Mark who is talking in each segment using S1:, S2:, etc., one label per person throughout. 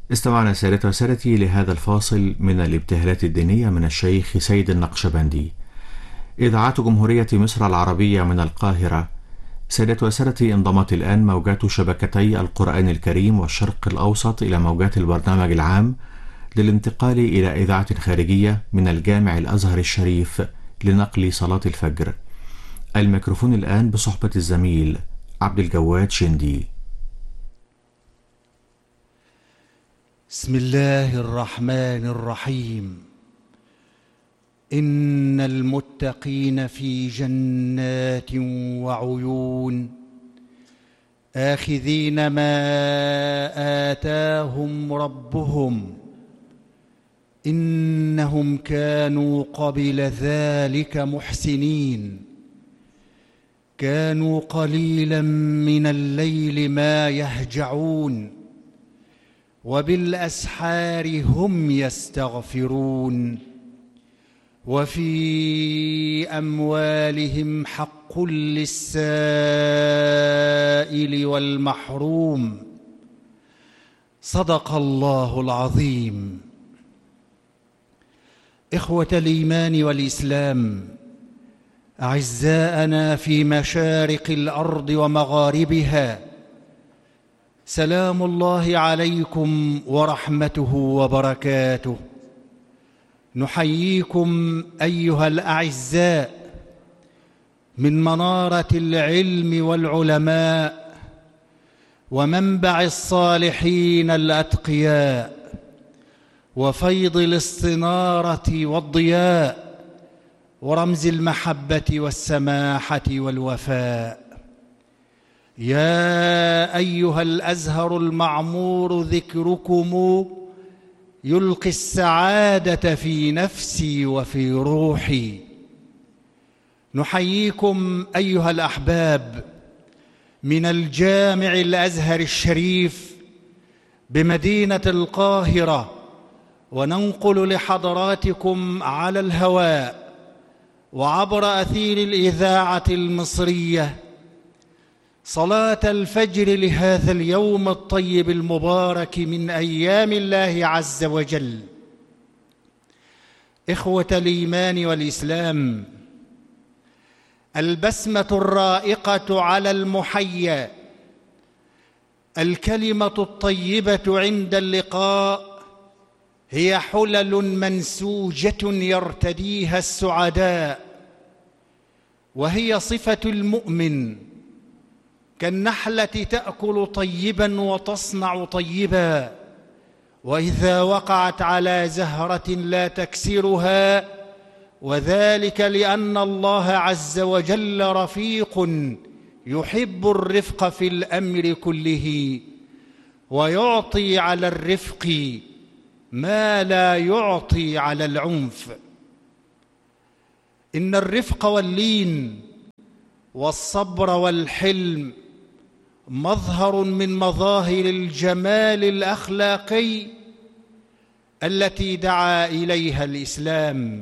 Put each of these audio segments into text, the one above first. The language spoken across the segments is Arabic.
S1: استمعنا سادتي وسادتي لهذا الفاصل من الابتهالات الدينية من الشيخ سيد النقشبندي. إذاعة جمهورية مصر العربية من القاهرة. سادتي وسادتي، انضمت الآن موجات شبكتي القرآن الكريم والشرق الأوسط إلى موجات البرنامج العام للانتقال إلى إذاعة خارجية من الجامع الأزهر الشريف لنقل صلاة الفجر. الميكروفون الآن بصحبة الزميل عبد الجواد شندي.
S2: بسم الله الرحمن الرحيم. إن المتقين في جنات وعيون آخذين ما آتاهم ربهم إنهم كانوا قبل ذلك محسنين. كانوا قليلا من الليل ما يهجعون وبالأسحار هم يستغفرون. وفي أموالهم حق للسائل والمحروم. صدق الله العظيم. إخوة الإيمان والإسلام، أعزاءنا في مشارق الأرض ومغاربها، سلام الله عليكم ورحمته وبركاته. نحييكم أيها الأعزاء من منارة العلم والعلماء ومنبع الصالحين الأتقياء وفيض الاستنارة والضياء ورمز المحبة والسماحة والوفاء. يا أيها الأزهر المعمور، ذكركم يلقي السعادة في نفسي وفي روحي. نحييكم أيها الأحباب من الجامع الأزهر الشريف بمدينة القاهرة، وننقل لحضراتكم على الهواء وعبر أثير الإذاعة المصرية صلاة الفجر لهذا اليوم الطيب المبارك من أيام الله عز وجل. إخوة الإيمان والإسلام، البسمة الرائقة على المحيا، الكلمة الطيبة عند اللقاء، هي حلل منسوجة يرتديها السعداء، وهي صفة المؤمن. كالنحلة تأكل طيبا وتصنع طيبا، وإذا وقعت على زهرة لا تكسرها، وذلك لأن الله عز وجل رفيق يحب الرفق في الأمر كله، ويعطي على الرفق ما لا يعطي على العنف. إن الرفق واللين والصبر والحلم مظهر من مظاهر الجمال الأخلاقي التي دعا إليها الإسلام.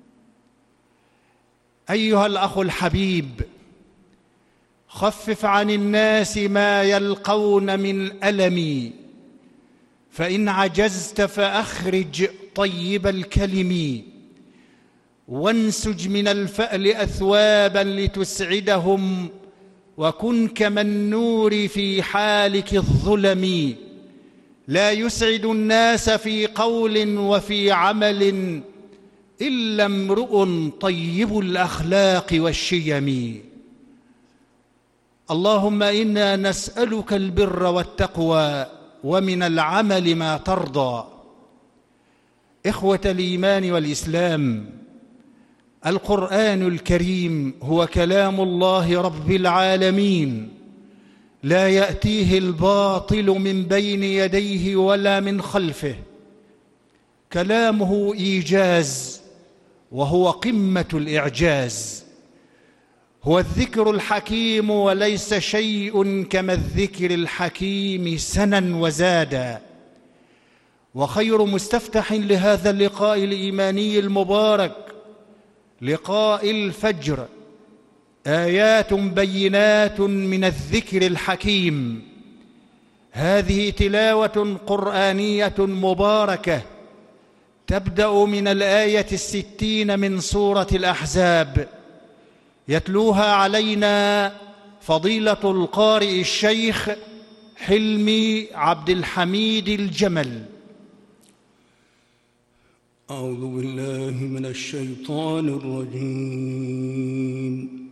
S2: أيها الأخ الحبيب، خفف عن الناس ما يلقون من ألم، فإن عجزت فأخرج طيب الكلم، وانسج من الفأل أثوابا لتسعدهم، وكن كالنور في حالك الظلم. لا يسعد الناس في قول وفي عمل إلا امرؤ طيب الأخلاق والشيم. اللهم إنا نسألك البر والتقوى ومن العمل ما ترضى. إخوة الإيمان والإسلام، القرآن الكريم هو كلام الله رب العالمين، لا يأتيه الباطل من بين يديه ولا من خلفه. كلامه إيجاز، وهو قمة الإعجاز. هو الذكر الحكيم، وليس شيء كما الذكر الحكيم سنا وزادا. وخير مستفتح لهذا اللقاء الإيماني المبارك لقاء الفجر آيات بينات من الذكر الحكيم. هذه تلاوة قرآنية مباركة تبدأ من الآية 60 من سورة الأحزاب، يتلوها علينا فضيلة القارئ الشيخ حلمي عبد الحميد الجمل.
S3: أعوذ بالله من الشيطان الرجيم.